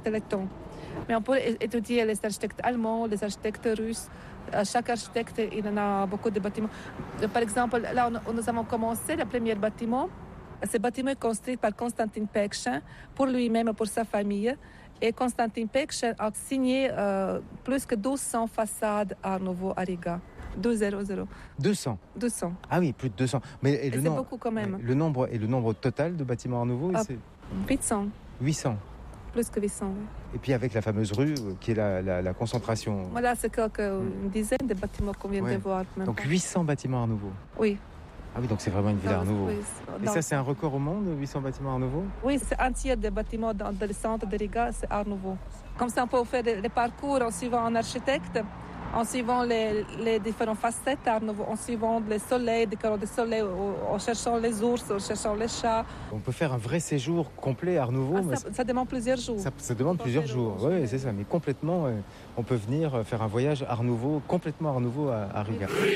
letton. Mais on peut étudier les architectes allemands, les architectes russes. Chaque architecte, il en a beaucoup de bâtiments. Par exemple, là, nous avons commencé le premier bâtiment. Ce bâtiment est construit par Konstantin Päckchen pour lui-même et pour sa famille. Et Konstantin Päckchen a signé plus que 1200 façades Art Nouveau à Riga. 200. 200. 200. Ah oui, plus de 200. Mais c'est beaucoup quand même. Le nombre total de bâtiments Art Nouveau, c'est 800. 800. Plus que 800, oui. Et puis avec la fameuse rue qui est la concentration. Voilà, c'est une dizaine de bâtiments qu'on vient de voir. Donc 800 bâtiments Art Nouveau. Oui. Ah oui, donc c'est vraiment une ville Art Nouveau. Oui. Et ça, c'est un record au monde, 800 bâtiments Art Nouveau? Oui, c'est un tiers des bâtiments dans le centre de Riga, c'est Art Nouveau. Comme ça, on peut faire les parcours en suivant un architecte, en suivant les différentes facettes Art Nouveau, en suivant les soleils, des carreaux de soleil, en cherchant les ours, en cherchant les chats. On peut faire un vrai séjour complet Art Nouveau. Ça demande plusieurs jours. Ça demande plusieurs jours, oui, c'est ça. Mais complètement, on peut venir faire un voyage Art Nouveau, complètement Art Nouveau à Riga.